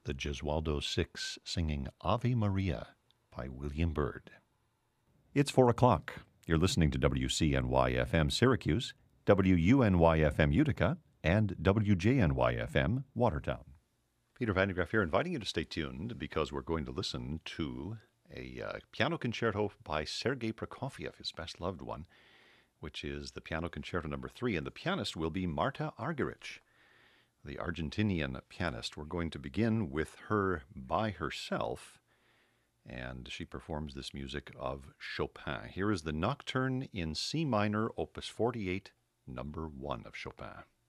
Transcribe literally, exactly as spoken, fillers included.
the Gesualdo Six singing Ave Maria by William Byrd. It's four o'clock. You're listening to W C N Y F M Syracuse, W U N Y F M Utica, and W J N Y F M Watertown. Peter Van de Graaff here, inviting you to stay tuned because we're going to listen to a uh, piano concerto by Sergei Prokofiev, his best loved one, which is the Piano Concerto number three, and the pianist will be Marta Argerich, the Argentinian pianist. We're going to begin with her by herself, and she performs this music of Chopin. Here is the Nocturne in C minor, opus forty-eight, number one of Chopin.